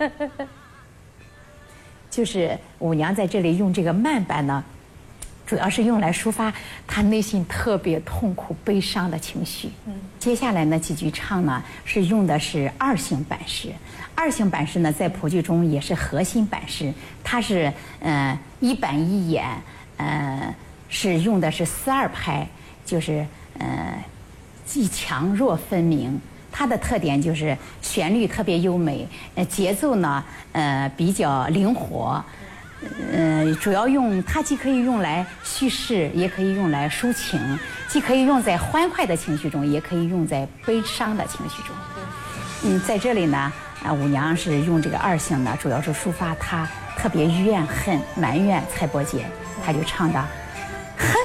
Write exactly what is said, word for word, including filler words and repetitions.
就是舞娘在这里用这个慢板呢，主要是用来抒发她内心特别痛苦、悲伤的情绪。嗯，接下来呢几句唱呢是用的是二行板式。二行板式呢在谱剧中也是核心板式，它是呃一板一眼，呃是用的是四二拍，就是呃既强弱分明。它的特点就是旋律特别优美，呃节奏呢呃比较灵活。呃，主要用它既可以用来叙事，也可以用来抒情，既可以用在欢快的情绪中，也可以用在悲伤的情绪中。嗯，在这里呢，啊，舞娘是用这个二行呢，主要是抒发她特别怨恨、埋怨蔡伯喈，她就唱的